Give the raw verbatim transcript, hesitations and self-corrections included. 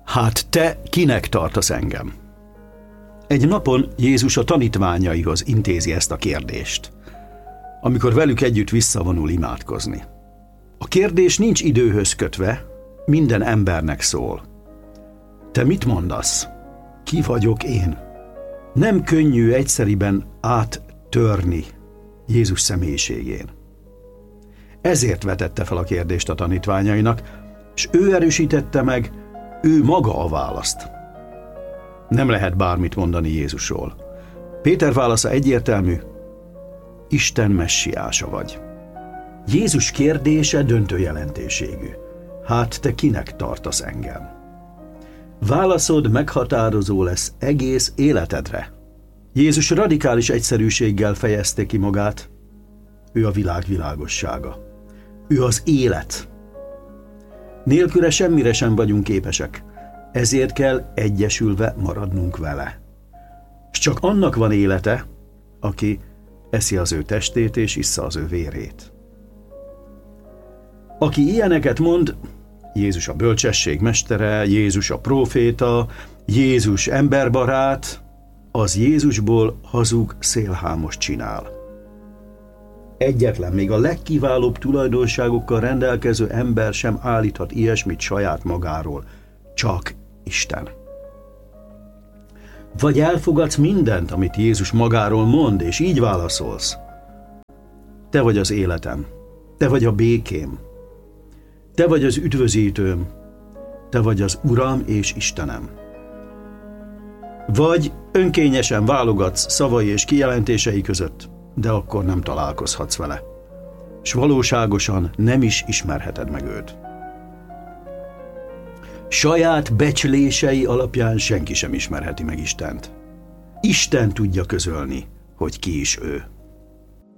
Hát te kinek tartasz engem? Egy napon Jézus a tanítványaihoz intézi ezt a kérdést, amikor velük együtt visszavonul imádkozni. A kérdés nincs időhöz kötve, minden embernek szól. Te mit mondasz? Ki vagyok én? Nem könnyű egyszeriben áttörni Jézus személyiségén. Ezért vetette fel a kérdést a tanítványainak, és ő erősítette meg, ő maga a választ. Nem lehet bármit mondani Jézusról. Péter válasza egyértelmű, Isten messiása vagy. Jézus kérdése döntő jelentőségű. Hát te kinek tartasz engem? Válaszod meghatározó lesz egész életedre. Jézus radikális egyszerűséggel fejezte ki magát. Ő a világ világossága. Ő az élet. Nélküle semmire sem vagyunk képesek, ezért kell egyesülve maradnunk vele. És csak annak van élete, aki eszi az ő testét és issza az ő vérét. Aki ilyeneket mond, Jézus a bölcsesség mestere, Jézus a próféta, Jézus emberbarát, az Jézusból hazug szélhámos csinál. Egyetlen, még a legkiválóbb tulajdonságokkal rendelkező ember sem állíthat ilyesmit saját magáról, csak Isten. Vagy elfogadsz mindent, amit Jézus magáról mond, és így válaszolsz. Te vagy az életem, te vagy a békém, te vagy az üdvözítőm, te vagy az Uram és Istenem. Vagy önkényesen válogatsz szavai és kijelentései között, de akkor nem találkozhatsz vele, és valóságosan nem is ismerheted meg őt. Saját becslései alapján senki sem ismerheti meg Istent. Isten tudja közölni, hogy ki is ő.